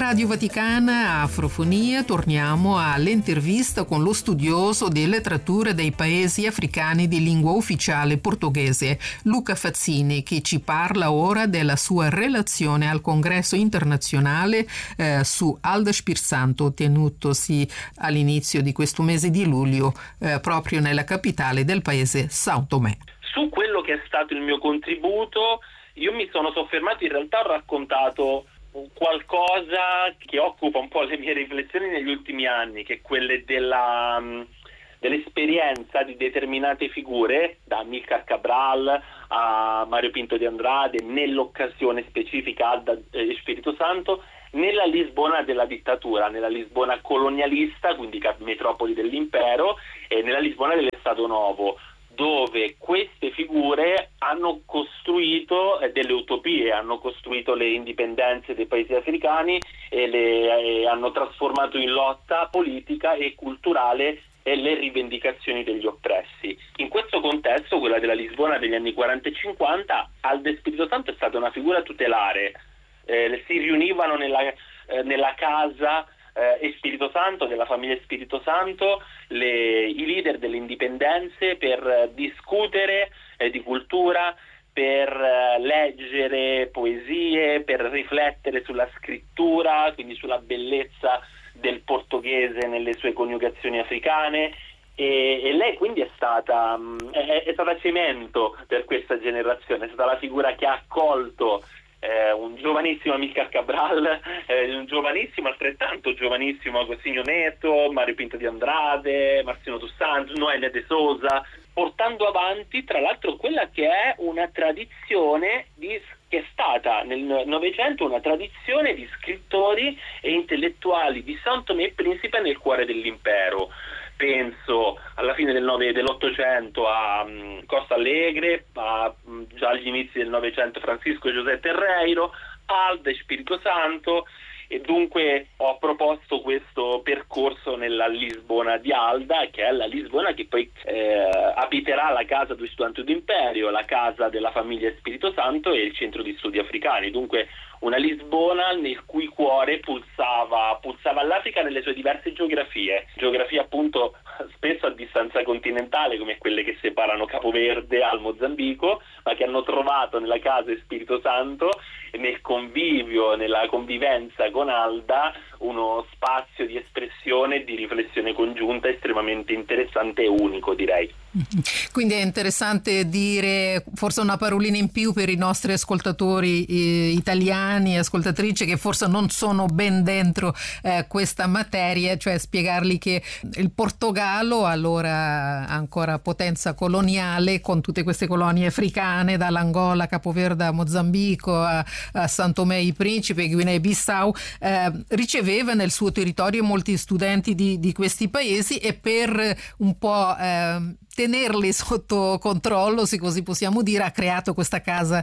Radio Vaticana, Afrofonia, torniamo all'intervista con lo studioso di letteratura dei paesi africani di lingua ufficiale portoghese, Luca Fazzini, che ci parla ora della sua relazione al congresso internazionale su Alda Espírito Santo, tenutosi all'inizio di questo mese di luglio proprio nella capitale del paese, São Tomé. Su quello che è stato il mio contributo, io mi sono soffermato, in realtà ho raccontato qualcosa che occupa un po' le mie riflessioni negli ultimi anni, che è quelle dell'esperienza di determinate figure, da Amílcar Cabral a Mário Pinto de Andrade, nell'occasione specifica Alda Espírito Santo, nella Lisbona della dittatura, nella Lisbona colonialista, quindi metropoli dell'impero, e nella Lisbona dell'Estato Novo, dove queste figure hanno costruito delle utopie, hanno costruito le indipendenze dei paesi africani e hanno trasformato in lotta politica e culturale le rivendicazioni degli oppressi. In questo contesto, quella della Lisbona degli anni 40 e 50, Alda Espírito Santo è stata una figura tutelare. Si riunivano nella casa Espírito Santo, della famiglia Espírito Santo, i leader delle indipendenze per discutere di cultura, per leggere poesie, per riflettere sulla scrittura, quindi sulla bellezza del portoghese nelle sue coniugazioni africane, e lei quindi è stata cemento per questa generazione, è stata la figura che ha accolto un giovanissimo Amílcar Cabral, un giovanissimo, altrettanto giovanissimo Agostinho Neto, Mário Pinto de Andrade, Marcelino dos Santos, Noélia de Souza, portando avanti tra l'altro quella che è una tradizione che è stata nel Novecento una tradizione di scrittori e intellettuali di São Tomé e Principe nel cuore dell'impero. Penso alla fine dell'Ottocento a Costa Alegre, già agli inizi del Novecento Francisco José Terreiro, Alda Espírito Santo, e dunque ho proposto questo percorso nella Lisbona di Alda, che è la Lisbona che poi abiterà la casa do Estudante do Império, la casa della famiglia Espírito Santo e il centro di studi africani. Dunque una Lisbona nel cui cuore pulsava l'Africa nelle sue diverse geografie appunto spesso a distanza continentale, come quelle che separano Capoverde al Mozambico, ma che hanno trovato nella casa Espírito Santo e nel convivio, nella convivenza con Alda, uno spazio di espressione e di riflessione congiunta estremamente interessante e unico, direi. Quindi è interessante dire forse una parolina in più per i nostri ascoltatori italiani e ascoltatrici che forse non sono ben dentro questa materia, cioè spiegargli che il Portogallo, allora ancora potenza coloniale, con tutte queste colonie africane, dall'Angola, Capoverde a Mozambico, a São Tomé e Principe, Guinea-Bissau, riceveva nel suo territorio molti studenti di questi paesi, e per un po' tenerli sotto controllo, se così possiamo dire, ha creato questa casa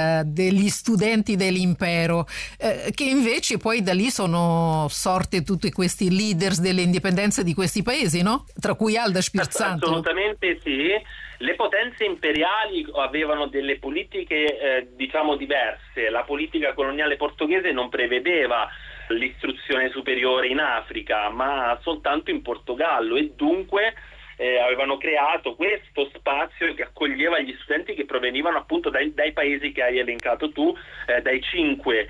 degli studenti dell'impero, che invece poi da lì sono sorte tutti questi leaders delle indipendenze di questi paesi, no? Tra cui Alda Espírito Santo. Assolutamente sì. Le potenze imperiali avevano delle politiche diverse. La politica coloniale portoghese non prevedeva l'istruzione superiore in Africa, ma soltanto in Portogallo, e dunque avevano creato questo spazio che accoglieva gli studenti che provenivano appunto dai paesi che hai elencato tu, dalle 5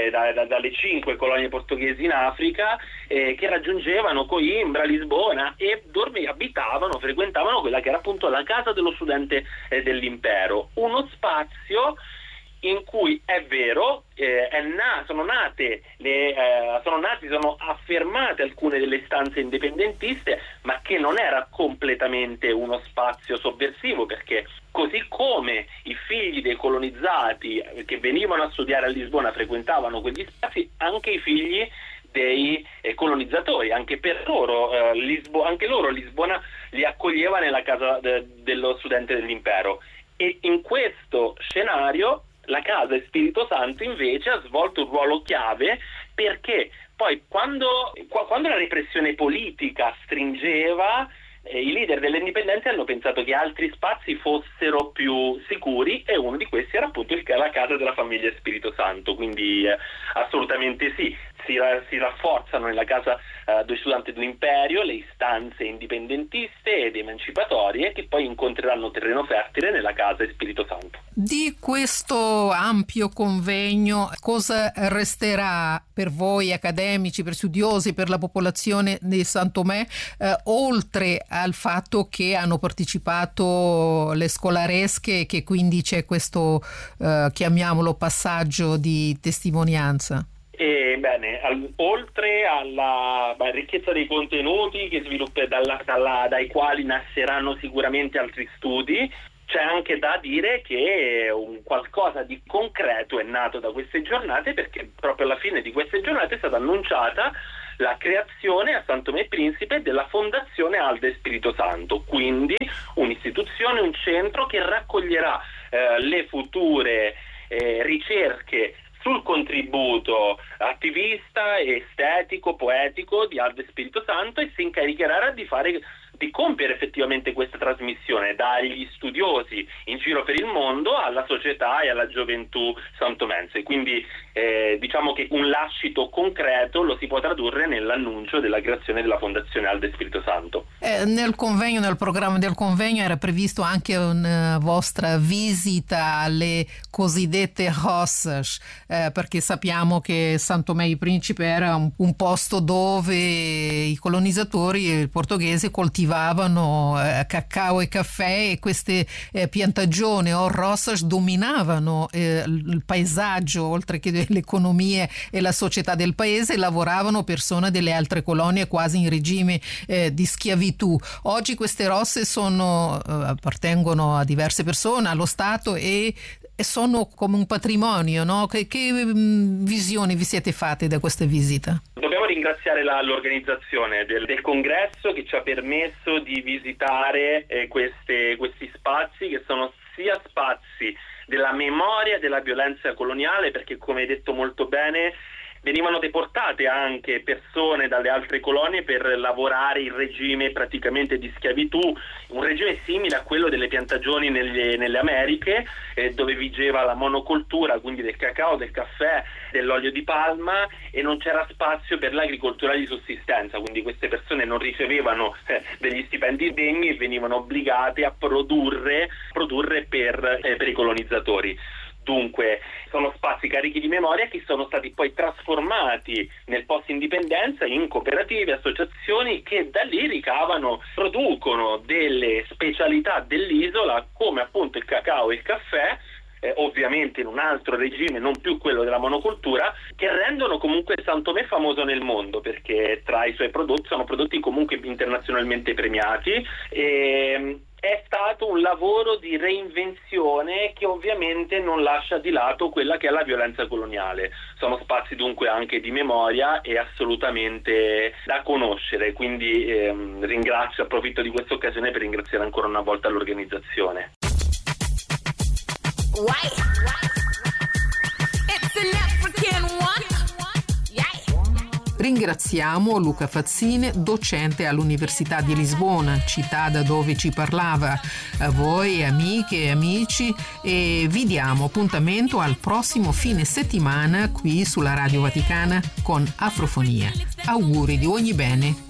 colonie portoghesi in Africa, che raggiungevano Coimbra, Lisbona, e dove abitavano, frequentavano quella che era appunto la casa dello studente dell'impero, uno spazio in cui è vero sono affermate alcune delle istanze indipendentiste, ma che non era completamente uno spazio sovversivo, perché così come i figli dei colonizzati che venivano a studiare a Lisbona frequentavano quegli spazi, anche i figli dei colonizzatori, anche loro Lisbona li accoglieva nella casa dello studente dell'impero. E in questo scenario la casa Espírito Santo invece ha svolto un ruolo chiave, perché poi quando la repressione politica stringeva, i leader delle indipendenze hanno pensato che altri spazi fossero più sicuri, e uno di questi era appunto la casa della famiglia Espírito Santo. Quindi assolutamente sì, si rafforzano nella casa due studenti do imperio le istanze indipendentiste ed emancipatorie che poi incontreranno terreno fertile nella casa di Spirito Santo. Di questo ampio convegno cosa resterà per voi accademici, per studiosi, per la popolazione di San Tomé, oltre al fatto che hanno partecipato le scolaresche e che quindi c'è questo, chiamiamolo, passaggio di testimonianza? Oltre alla ricchezza dei contenuti che dai quali nasceranno sicuramente altri studi, c'è anche da dire che un qualcosa di concreto è nato da queste giornate, perché proprio alla fine di queste giornate è stata annunciata la creazione a San Tomé e Principe della Fondazione Alde Spirito Santo, quindi un'istituzione, un centro che raccoglierà le future ricerche sul contributo attivista, estetico, poetico di Alde Spirito Santo e si incaricherà di compiere effettivamente questa trasmissione dagli studiosi in giro per il mondo alla società e alla gioventù santomense. Quindi diciamo che un lascito concreto lo si può tradurre nell'annuncio della creazione della Fondazione Alde Spirito Santo. Nel programma del convegno era previsto anche una vostra visita alle cosiddette roças, perché sappiamo che San Tomé e Principe era un posto dove i colonizzatori portoghesi coltivavano cacao e caffè, e queste piantagioni o roças dominavano il paesaggio oltre che l'economia e la società del paese, e lavoravano persone delle altre colonie quasi in regime di schiavitù. Oggi queste rosse appartengono a diverse persone, allo Stato, e sono come un patrimonio, no? Che visioni vi siete fatte da questa visita? Dobbiamo ringraziare l'organizzazione del congresso che ci ha permesso di visitare questi spazi, che sono sia spazi della memoria della violenza coloniale, perché come hai detto molto bene venivano deportate anche persone dalle altre colonie per lavorare in regime praticamente di schiavitù, un regime simile a quello delle piantagioni nelle Americhe, dove vigeva la monocoltura, quindi del cacao, del caffè, dell'olio di palma, e non c'era spazio per l'agricoltura di sussistenza, quindi queste persone non ricevevano degli stipendi degni e venivano obbligate a produrre per i colonizzatori. Dunque sono spazi carichi di memoria che sono stati poi trasformati nel post-indipendenza in cooperative, associazioni che da lì producono delle specialità dell'isola, come appunto il cacao e il caffè, ovviamente in un altro regime, non più quello della monocultura, che rendono comunque San Tomé famoso nel mondo, perché tra i suoi prodotti sono prodotti comunque internazionalmente premiati. È stato un lavoro di reinvenzione che ovviamente non lascia di lato quella che è la violenza coloniale. Sono spazi dunque anche di memoria e assolutamente da conoscere, quindi approfitto di questa occasione per ringraziare ancora una volta l'organizzazione. Ringraziamo Luca Fazzine, docente all'Università di Lisbona, città da dove ci parlava. A voi, amiche e amici, e vi diamo appuntamento al prossimo fine settimana qui sulla Radio Vaticana con Afrofonia. Auguri di ogni bene.